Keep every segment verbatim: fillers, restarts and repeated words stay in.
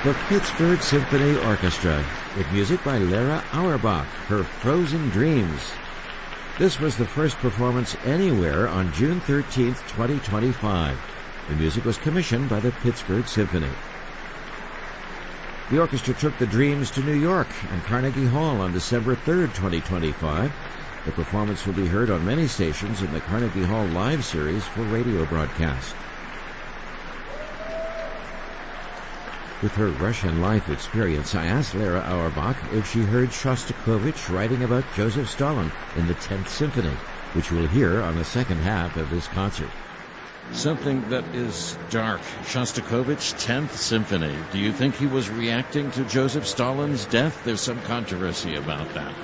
The Pittsburgh Symphony Orchestra, with music by Lara Auerbach, her Frozen Dreams. This was the first performance anywhere on June thirteenth, twenty twenty-five. The music was commissioned by the Pittsburgh Symphony. The orchestra took the Dreams to New York and Carnegie Hall on December third, twenty twenty-five. The performance will be heard on many stations in the Carnegie Hall Live series for radio broadcast. With her Russian life experience, I asked Lara Auerbach if she heard Shostakovich writing about Joseph Stalin in the tenth Symphony, which we'll hear on the second half of this concert. Something that is dark. Shostakovich, tenth Symphony. Do you think he was reacting to Joseph Stalin's death? There's some controversy about that.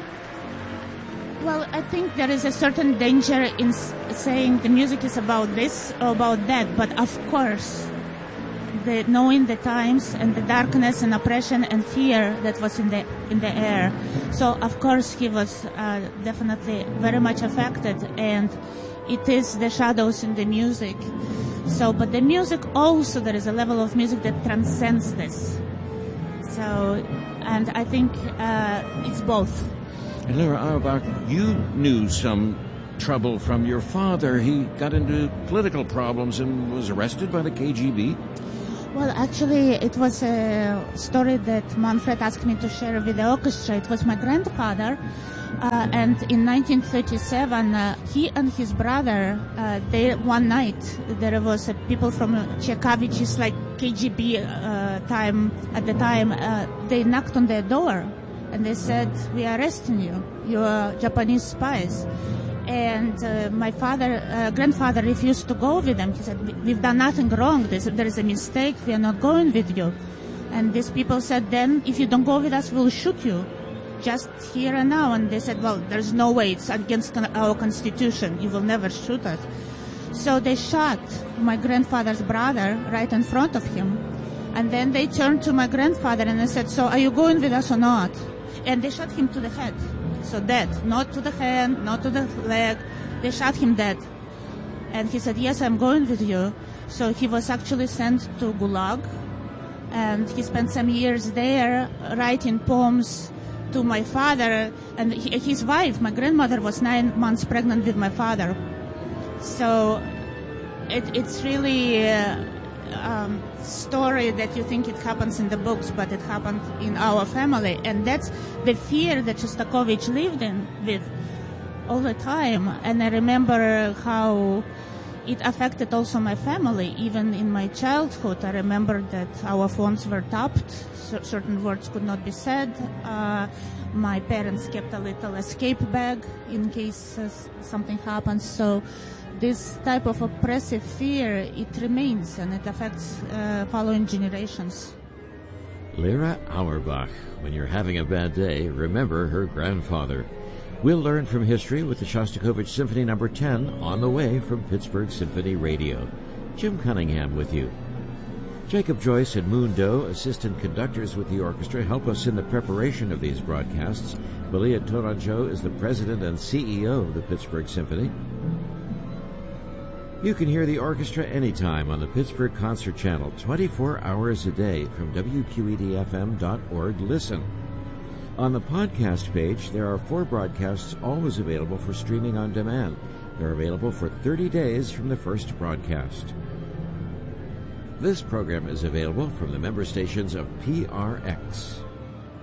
Well, I think there is a certain danger in saying the music is about this or about that, but of course, the, knowing the times and the darkness and oppression and fear that was in the in the air. So, of course, he was uh, definitely very much affected, and it is the shadows in the music. So, but the music also, there is a level of music that transcends this. So, and I think uh, it's both. And Lara Auerbach, you knew some trouble from your father. He got into political problems and was arrested by the K G B. Well, actually, it was a story that Manfred asked me to share with the orchestra. It was my grandfather, uh, and in nineteen thirty-seven, uh, he and his brother, uh, they one night, there was uh, people from Tchaikovsky's, like K G B uh, time, at the time, uh, they knocked on their door, and they said, "We are arresting you. You are Japanese spies." And uh, my father, uh, grandfather refused to go with them. He said, "We've done nothing wrong. There's, there is a mistake. We are not going with you." And these people said, "Then if you don't go with us, we'll shoot you. Just here and now." And they said, "Well, there's no way. It's against our constitution. You will never shoot us." So they shot my grandfather's brother right in front of him. And then they turned to my grandfather and they said, "So are you going with us or not?" And they shot him to the head. So dead, not to the hand, not to the leg. They shot him dead. And he said, "Yes, I'm going with you." So he was actually sent to Gulag. And he spent some years there writing poems to my father. And he, his wife, my grandmother, was nine months pregnant with my father. So it, it's really a um, story that you think it happens in the books, but it happened in our family. And that's the fear that Shostakovich lived in with all the time. And I remember how it affected also my family. Even in my childhood, I remember that our phones were tapped. C- certain words could not be said. Uh, my parents kept a little escape bag in case uh, something happens. So this type of oppressive fear, it remains, and it affects uh, following generations. Lara Auerbach, when you're having a bad day, remember her grandfather. We'll learn from history with the Shostakovich Symphony Number ten on the way from Pittsburgh Symphony Radio. Jim Cunningham with you. Jacob Joyce and Moon Doe, assistant conductors with the orchestra, help us in the preparation of these broadcasts. Malia Toranjo is the president and C E O of the Pittsburgh Symphony. You can hear the orchestra anytime on the Pittsburgh Concert Channel, twenty-four hours a day from W Q E D F M dot org. Listen. On the podcast page, there are four broadcasts always available for streaming on demand. They're available for thirty days from the first broadcast. This program is available from the member stations of P R X.